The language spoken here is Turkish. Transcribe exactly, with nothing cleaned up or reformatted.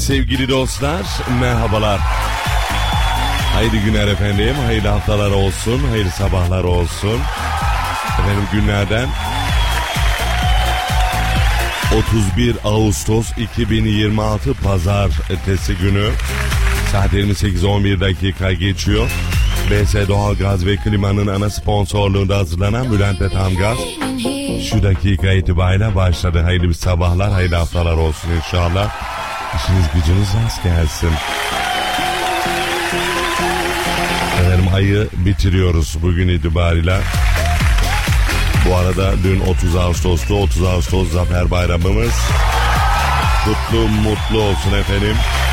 Sevgili dostlar, merhabalar. Hayırlı günler efendim, hayırlı haftalar olsun, hayırlı sabahlar olsun. Efendim günlerden otuz bir Ağustos iki bin yirmi altı Pazar ertesi günü. Saatlerimiz sekiz on bir dakika geçiyor. B S Doğalgaz ve Klima'nın ana sponsorluğunda hazırlanan Bülent ve Tamgaz şu dakika itibariyle başladı. Hayırlı bir sabahlar, hayırlı haftalar olsun inşallah. İşiniz gücünüz rast gelsin. Efendim ayı bitiriyoruz bugün itibariyle. Bu arada dün otuz Ağustos'tu. otuz Ağustos Zafer Bayramımız. Kutlu mutlu olsun efendim.